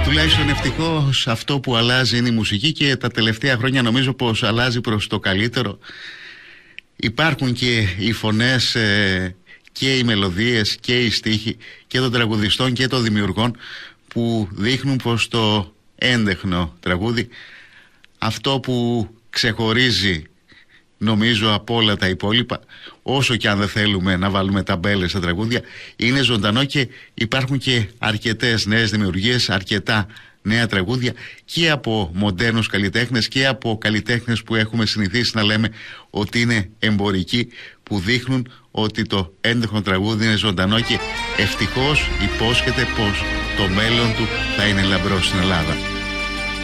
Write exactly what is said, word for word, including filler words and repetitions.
Τουλάχιστον ευτυχώς αυτό που αλλάζει είναι η μουσική και τα τελευταία χρόνια νομίζω πως αλλάζει προς το καλύτερο. Υπάρχουν και οι φωνές ε, και οι μελωδίες και οι στίχοι και των τραγουδιστών και των δημιουργών που δείχνουν πως το έντεχνο τραγούδι, αυτό που ξεχωρίζει νομίζω από όλα τα υπόλοιπα, όσο και αν δεν θέλουμε να βάλουμε ταμπέλες στα τραγούδια, είναι ζωντανό και υπάρχουν και αρκετές νέες δημιουργίες, αρκετά νέα τραγούδια και από μοντέρνους καλλιτέχνες και από καλλιτέχνες που έχουμε συνηθίσει να λέμε ότι είναι εμπορικοί, που δείχνουν ότι το έντεχνο τραγούδι είναι ζωντανό και ευτυχώς υπόσχεται πως το μέλλον του θα είναι λαμπρό στην Ελλάδα.